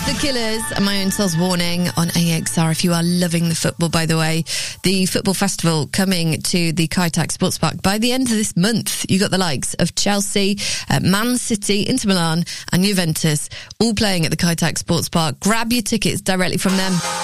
The Killers and My Own Soul's Warning on AXR. If you are loving the football, by the way, the football festival coming to the Kai Tak Sports Park by the end of this month. You got the likes of Chelsea, Man City, Inter Milan and Juventus all playing at the Kai Tak Sports Park. Grab your tickets directly from them.